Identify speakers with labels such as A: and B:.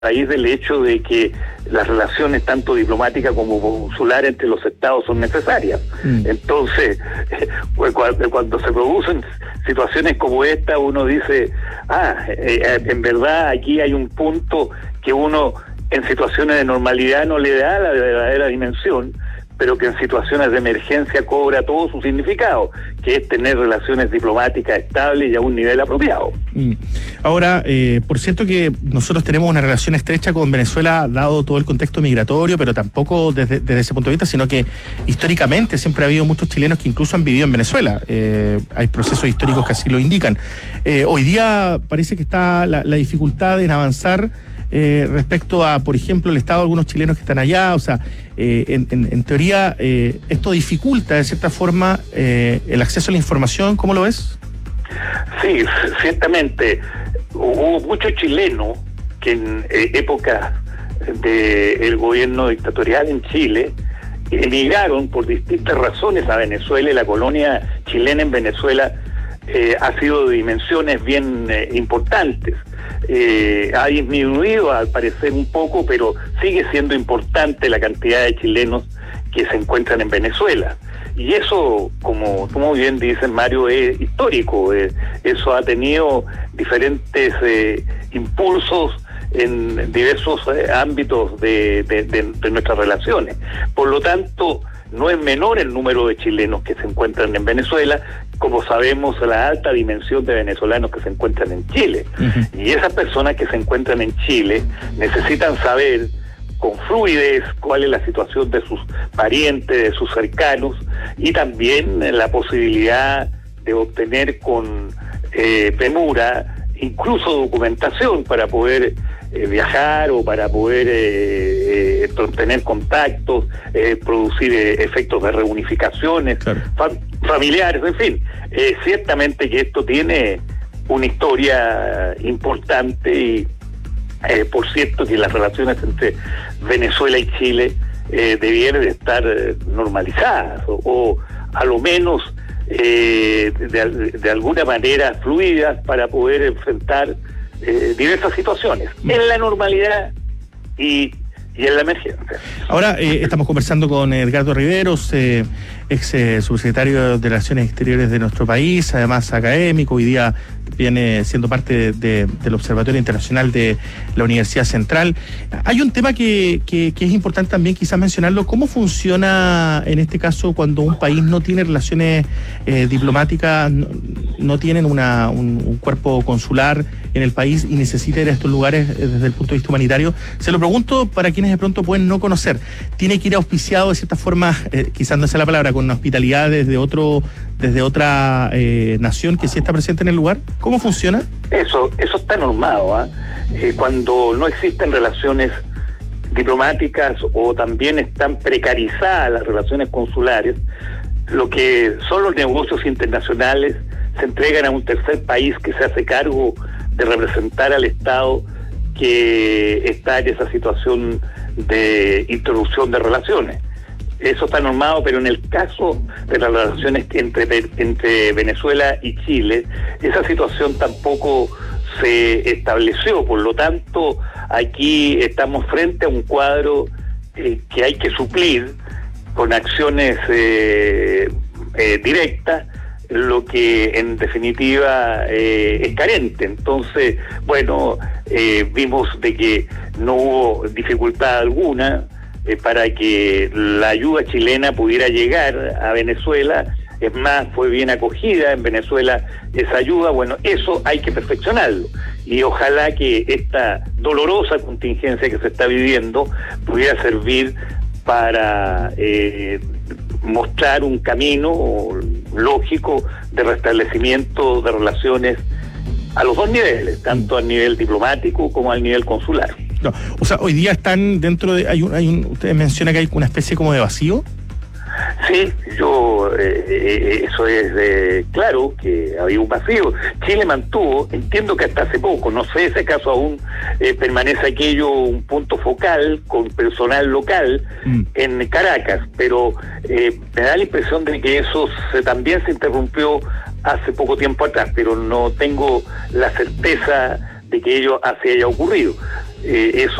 A: raíz del hecho de que las relaciones tanto diplomáticas como consulares entre los estados son necesarias. Entonces, cuando se producen situaciones como esta, uno dice, en verdad aquí hay un punto que uno en situaciones de normalidad no le da la verdadera dimensión, pero que en situaciones de emergencia cobra todo su significado, que es tener relaciones diplomáticas estables y a un nivel apropiado.
B: Ahora, por cierto que nosotros tenemos una relación estrecha con Venezuela, dado todo el contexto migratorio, pero tampoco desde ese punto de vista, sino que históricamente siempre ha habido muchos chilenos que incluso han vivido en Venezuela. Hay procesos históricos que así lo indican. Hoy día parece que está la dificultad en avanzar respecto a, por ejemplo, el estado de algunos chilenos que están allá. O sea, en teoría esto dificulta de cierta forma el acceso a la información. ¿Cómo lo ves?
A: Sí, ciertamente hubo muchos chilenos que en épocas del gobierno dictatorial en Chile emigraron por distintas razones a Venezuela, y la colonia chilena en Venezuela ha sido de dimensiones bien importantes. Ha disminuido al parecer un poco, pero sigue siendo importante la cantidad de chilenos que se encuentran en Venezuela. Y eso, como tú muy bien dices, Mario, es histórico. Eso ha tenido diferentes impulsos en diversos ámbitos de nuestras relaciones. Por lo tanto, no es menor el número de chilenos que se encuentran en Venezuela, como sabemos la alta dimensión de venezolanos que se encuentran en Chile. Y esas personas que se encuentran en Chile necesitan saber con fluidez cuál es la situación de sus parientes, de sus cercanos, y también la posibilidad de obtener con premura incluso documentación para poder viajar o para poder tener contactos, producir efectos de reunificaciones, claro, familiares, en fin. Ciertamente que esto tiene una historia importante y por cierto que las relaciones entre Venezuela y Chile debieran de estar normalizadas o a lo menos de alguna manera fluidas para poder enfrentar diversas situaciones en la normalidad y en la emergencia.
B: Ahora estamos conversando con Edgardo Riveros, ex subsecretario de Relaciones Exteriores de nuestro país, además académico, hoy día viene siendo parte del Observatorio Internacional de la Universidad Central. Hay un tema que es importante también quizás mencionarlo: ¿cómo funciona en este caso cuando un país no tiene relaciones diplomáticas, no tienen un cuerpo consular en el país y necesita ir a estos lugares desde el punto de vista humanitario? Se lo pregunto para quienes de pronto pueden no conocer. ¿Tiene que ir auspiciado de cierta forma, quizás no sea la palabra, con hospitalidad desde otra nación que sí está presente en el lugar? ¿Cómo funciona?
A: Eso está normado, cuando no existen relaciones diplomáticas o también están precarizadas las relaciones consulares, lo que son los negocios internacionales se entregan a un tercer país que se hace cargo de representar al Estado que está en esa situación de introducción de relaciones. Eso está normado, pero en el caso de las relaciones entre Venezuela y Chile, esa situación tampoco se estableció. Por lo tanto, aquí estamos frente a un cuadro que hay que suplir con acciones directas, lo que en definitiva es carente. Entonces, bueno, vimos de que no hubo dificultad alguna para que la ayuda chilena pudiera llegar a Venezuela. Es más, fue bien acogida en Venezuela esa ayuda. Bueno, eso hay que perfeccionarlo, y ojalá que esta dolorosa contingencia que se está viviendo pudiera servir para mostrar un camino lógico de restablecimiento de relaciones a los dos niveles, tanto a nivel diplomático como al nivel consular.
B: No, o sea, hoy día están dentro de... usted menciona que hay una especie como de vacío.
A: Sí, eso es claro que había un vacío. Chile mantuvo, entiendo que hasta hace poco, no sé ese caso aún, permanece aquello un punto focal con personal local en Caracas, pero me da la impresión de que eso también se interrumpió hace poco tiempo atrás, pero no tengo la certeza de que ello así haya ocurrido. Eso